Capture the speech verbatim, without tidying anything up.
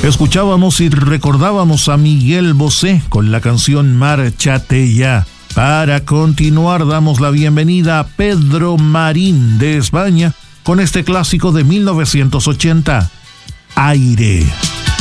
Escuchábamos y recordábamos a Miguel Bosé con la canción Márchate ya. Para continuar, damos la bienvenida a Pedro Marín de España con este clásico de mil novecientos ochenta, Aire.